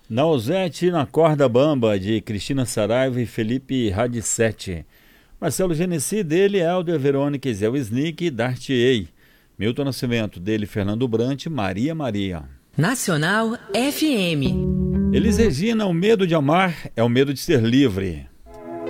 Nausete na Corda Bamba, de Cristina Saraiva e Felipe Radicetti. Marcelo Genesi, dele, Helder, Verônica, Zé Snick e Dartiei. Milton Nascimento, dele, Fernando Brant, Maria Maria. Nacional FM. Elis Regina, o medo de amar é o medo de ser livre.